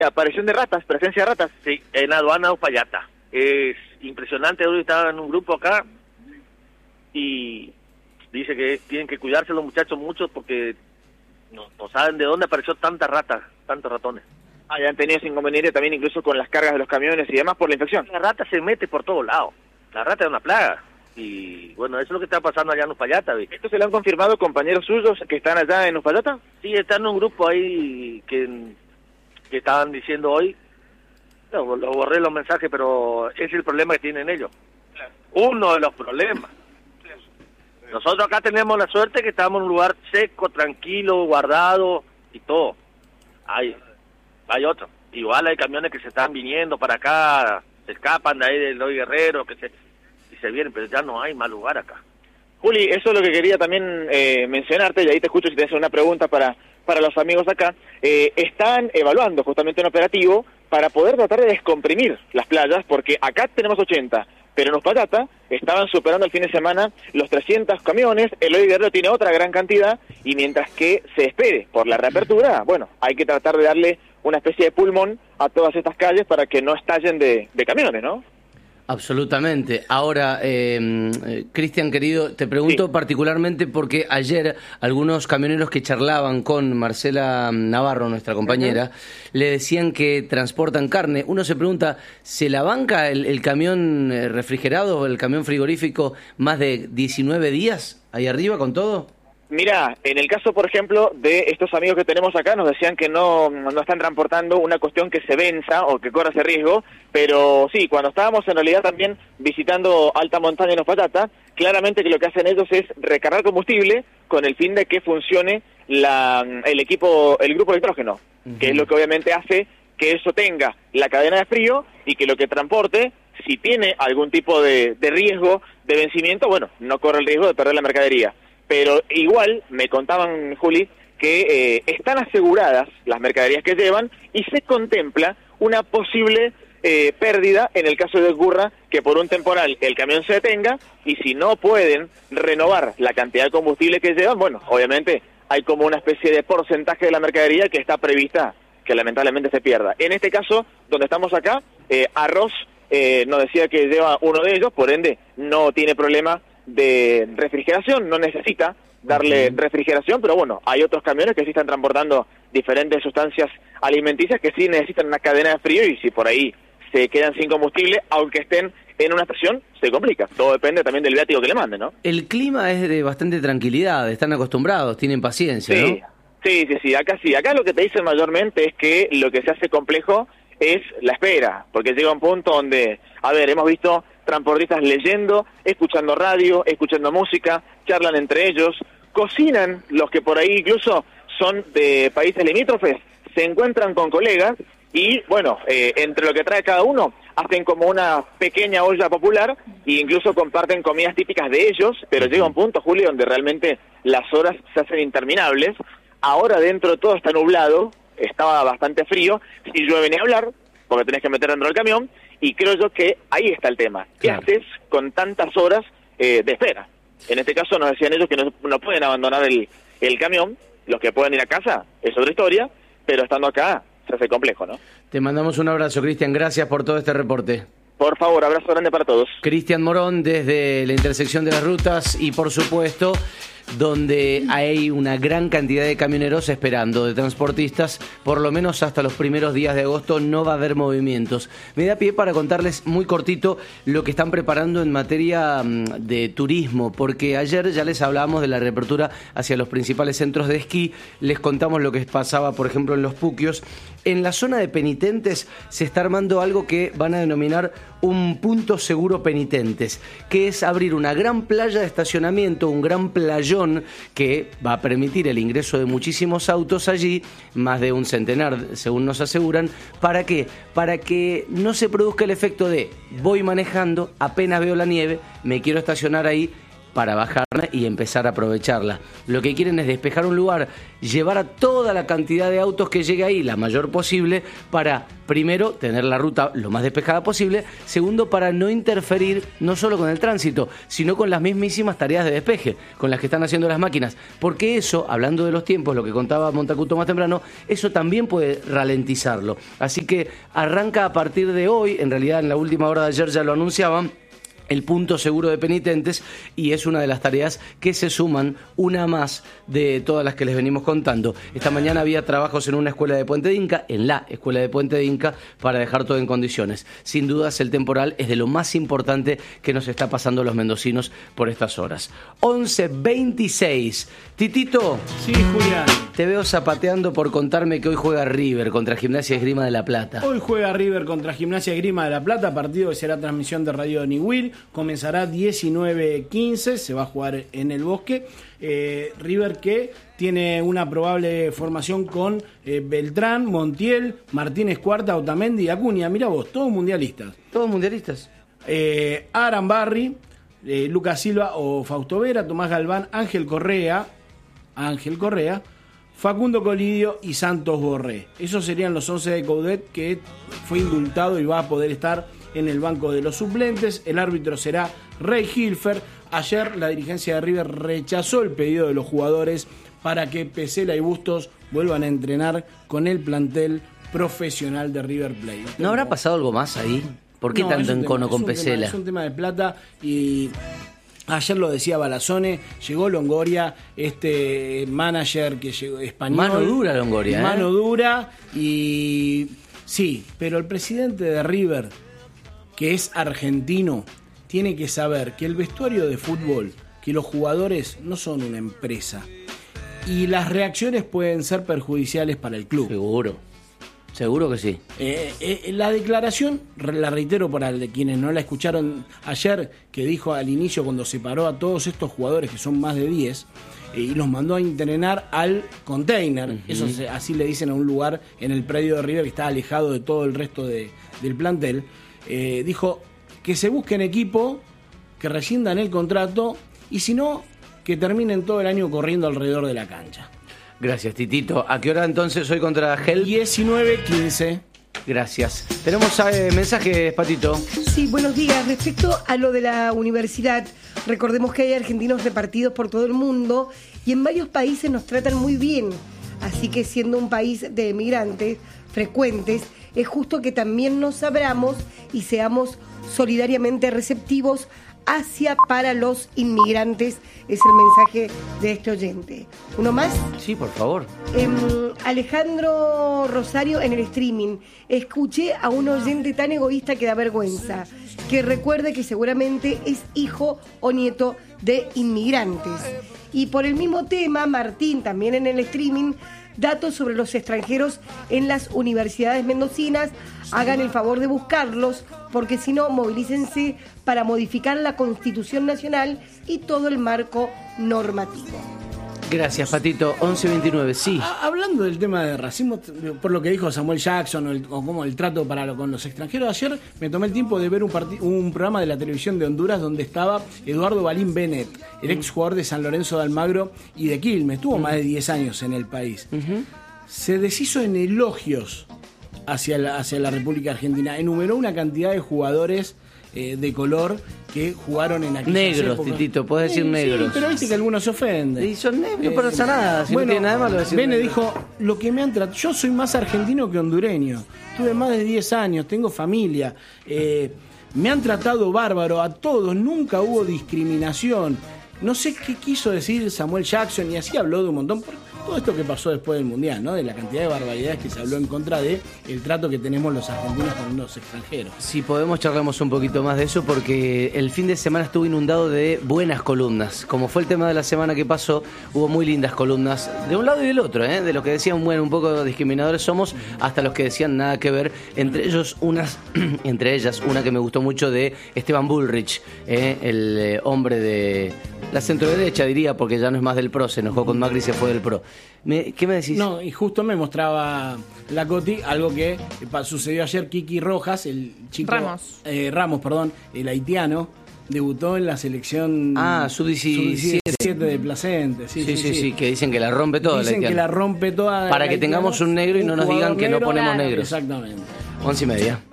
aparición de ratas, presencia de ratas. Sí, en aduana Uspallata. Es impresionante, hoy estaba en un grupo acá y dice que tienen que cuidarse los muchachos mucho porque no saben de dónde apareció tanta rata, tantos ratones. Ya han tenido ese inconveniente también incluso con las cargas de los camiones y demás por la infección. La rata se mete por todos lados, la rata es una plaga. Y bueno, eso es lo que está pasando allá en Uspallata, ¿viste? ¿Esto se lo han confirmado compañeros suyos que están allá en Uspallata? Sí, está en un grupo ahí que estaban diciendo hoy. No, lo borré los mensajes, pero ese es el problema que tienen ellos. Claro. Uno de los problemas. Claro. Nosotros acá tenemos la suerte que estamos en un lugar seco, tranquilo, guardado y todo. Hay otro. Igual hay camiones que se están viniendo para acá, se escapan de ahí del Hoy Guerrero, y se vienen, pero ya no hay más lugar acá. Juli, eso es lo que quería también mencionarte, y ahí te escucho si tienes una pregunta para los amigos acá. Están evaluando justamente un operativo para poder tratar de descomprimir las playas, porque acá tenemos 80, pero en Uspallata estaban superando el fin de semana los 300 camiones, el Hoy Guerrero tiene otra gran cantidad, y mientras que se espere por la reapertura, bueno, hay que tratar de darle una especie de pulmón a todas estas calles para que no estallen de camiones, ¿no? Absolutamente. Ahora, Cristian, querido, te pregunto sí. Particularmente porque ayer algunos camioneros que charlaban con Marcela Navarro, nuestra compañera, le decían que transportan carne. Uno se pregunta, ¿se la banca el camión refrigerado o el camión frigorífico más de 19 días ahí arriba con todo? Mira, en el caso, por ejemplo, de estos amigos que tenemos acá, nos decían que no están transportando una cuestión que se venza o que corra ese riesgo, pero sí, cuando estábamos en realidad también visitando alta montaña en Uspallata, claramente que lo que hacen ellos es recargar combustible con el fin de que funcione el grupo de hidrógeno, que es lo que obviamente hace que eso tenga la cadena de frío y que lo que transporte, si tiene algún tipo de riesgo de vencimiento, bueno, no corre el riesgo de perder la mercadería. Pero igual me contaban, Juli, que están aseguradas las mercaderías que llevan y se contempla una posible pérdida en el caso de que ocurra que por un temporal el camión se detenga y si no pueden renovar la cantidad de combustible que llevan, bueno, obviamente hay como una especie de porcentaje de la mercadería que está prevista que lamentablemente se pierda. En este caso, donde estamos acá, Arroz nos decía que lleva uno de ellos, por ende no tiene problema de refrigeración, no necesita darle refrigeración, pero bueno, hay otros camiones que sí están transportando diferentes sustancias alimenticias que sí necesitan una cadena de frío y si por ahí se quedan sin combustible, aunque estén en una estación, se complica. Todo depende también del viático que le manden, ¿no? El clima es de bastante tranquilidad, están acostumbrados, tienen paciencia, sí, ¿no? Sí, acá sí. Acá lo que te dicen mayormente es que lo que se hace complejo es la espera, porque llega un punto donde, a ver, hemos visto transportistas leyendo, escuchando radio, escuchando música, charlan entre ellos, cocinan, los que por ahí incluso son de países limítrofes, se encuentran con colegas y, bueno, entre lo que trae cada uno, hacen como una pequeña olla popular e incluso comparten comidas típicas de ellos, pero llega un punto, Julio, donde realmente las horas se hacen interminables. Ahora dentro todo está nublado, estaba bastante frío, si llueve ni hablar, porque tenés que meter dentro del camión, y creo yo que ahí está el tema. ¿Qué haces con tantas horas de espera? En este caso nos decían ellos que no pueden abandonar el camión, los que pueden ir a casa es otra historia, pero estando acá se hace complejo, ¿no? Te mandamos un abrazo, Cristian, gracias por todo este reporte. Por favor, abrazo grande para todos. Cristian Morón desde la intersección de las rutas y por supuesto donde hay una gran cantidad de camioneros esperando, de transportistas, por lo menos hasta los primeros días de agosto no va a haber movimientos. Me da pie para contarles muy cortito lo que están preparando en materia de turismo, porque ayer ya les hablábamos de la reapertura hacia los principales centros de esquí, les contamos lo que pasaba, por ejemplo, en Los Puquios. En la zona de penitentes se está armando algo que van a denominar un punto seguro penitentes, que es abrir una gran playa de estacionamiento, un gran playón que va a permitir el ingreso de muchísimos autos allí, más de un centenar, según nos aseguran. ¿Para qué? Para que no se produzca el efecto de voy manejando, apenas veo la nieve, me quiero estacionar ahí para bajar y empezar a aprovecharla. Lo que quieren es despejar un lugar, llevar a toda la cantidad de autos que llegue ahí, la mayor posible, para, primero, tener la ruta lo más despejada posible, segundo, para no interferir no solo con el tránsito, sino con las mismísimas tareas de despeje, con las que están haciendo las máquinas, porque eso, hablando de los tiempos, lo que contaba Montacuto más temprano, eso también puede ralentizarlo. Así que arranca a partir de hoy, en realidad en la última hora de ayer ya lo anunciaban, el punto seguro de penitentes, y es una de las tareas que se suman, una más de todas las que les venimos contando. Esta mañana había trabajos en una escuela de Puente de Inca, en la escuela de Puente de Inca, para dejar todo en condiciones. Sin dudas el temporal es de lo más importante que nos está pasando a los mendocinos por estas horas. 11:26. Titito. Sí, Julián. Te veo zapateando por contarme que hoy juega River contra Gimnasia y Esgrima de La Plata. Hoy juega River contra Gimnasia y Esgrima de La Plata, partido que será transmisión de Radio Niwil. Comenzará 19:15, se va a jugar en el Bosque. River que tiene una probable formación con Beltrán, Montiel, Martínez Cuarta, Otamendi y Acuña. Mirá vos, todos mundialistas. Todos mundialistas. Aran Barry, Lucas Silva o Fausto Vera, Tomás Galván, Ángel Correa, Facundo Colidio y Santos Borré. Esos serían los 11 de Coudet, que fue indultado y va a poder estar en el banco de los suplentes. El árbitro será Rey Hilfer. Ayer la dirigencia de River rechazó el pedido de los jugadores para que Pesela y Bustos vuelvan a entrenar con el plantel profesional de River Plate. ¿No habrá pasado algo más ahí? ¿Por qué tanto encono con Pesela? Es un tema de plata y ayer lo decía Balazone, llegó Longoria, este manager que llegó español. Mano dura Longoria, Mano dura y sí, pero el presidente de River, que es argentino, tiene que saber que el vestuario de fútbol, que los jugadores no son una empresa y las reacciones pueden ser perjudiciales para el club. Seguro que sí. La declaración, la reitero para quienes no la escucharon ayer, que dijo al inicio cuando separó a todos estos jugadores, que son más de 10, y los mandó a entrenar al container. Uh-huh. Eso así le dicen a un lugar en el predio de River que está alejado de todo el resto del plantel. Dijo que se busquen equipo, que rescindan el contrato y si no, que terminen todo el año corriendo alrededor de la cancha. Gracias, Titito. ¿A qué hora entonces hoy contra Help? 19:15. Gracias. Tenemos mensajes, Patito. Sí, buenos días. Respecto a lo de la universidad, recordemos que hay argentinos repartidos por todo el mundo y en varios países nos tratan muy bien. Así que siendo un país de emigrantes frecuentes, es justo que también nos abramos y seamos solidariamente receptivos para los inmigrantes, es el mensaje de este oyente. ¿Uno más? Sí, por favor. Alejandro Rosario en el streaming. Escuché a un oyente tan egoísta que da vergüenza, que recuerde que seguramente es hijo o nieto de inmigrantes. Y por el mismo tema, Martín, también en el streaming, datos sobre los extranjeros en las universidades mendocinas. Hagan el favor de buscarlos, porque si no, movilícense para modificar la Constitución Nacional y todo el marco normativo. Gracias, Patito. 11:29, sí. Hablando del tema de racismo, por lo que dijo Samuel Jackson o como el trato con los extranjeros, ayer me tomé el tiempo de ver un programa de la televisión de Honduras donde estaba Eduardo Balín Bennett, el exjugador de San Lorenzo de Almagro y de Quilmes. Estuvo más de 10 años en el país. Se deshizo en elogios hacia la República Argentina. Enumeró una cantidad de jugadores de color que jugaron en aquellas negros, épocas. Titito, puedes decir negros. Sí, pero viste que algunos se ofenden. Y son negros, no pasa nada. Si bueno, no tiene nada malo decir Bene negro. dijo, lo que me han tratado, yo soy más argentino que hondureño. Tuve más de 10 años, tengo familia. Me han tratado bárbaro a todos, nunca hubo discriminación. No sé qué quiso decir Samuel Jackson y así habló de un montón. Todo esto que pasó después del Mundial, ¿no? De la cantidad de barbaridades que se habló en contra de el trato que tenemos los argentinos con los extranjeros. Si podemos charlamos un poquito más de eso, porque el fin de semana estuvo inundado de buenas columnas. Como fue el tema de la semana que pasó, hubo muy lindas columnas de un lado y del otro, de los que decían, bueno, un poco discriminadores somos, hasta los que decían nada que ver. Entre ellas una que me gustó mucho de Esteban Bullrich, el hombre de la centroderecha, diría, porque ya no es más del PRO, se enojó con Macri y se fue del PRO. ¿Qué me decís? No, y justo me mostraba la Coti, algo que sucedió ayer. Kiki Rojas, el chico... Ramos, el haitiano, Debutó en la selección sub-17 de Placente. Sí, que dicen que la rompe toda. Dicen que la rompe toda. Para que tengamos un negro y no nos digan que no ponemos negros. Exactamente. 11:30.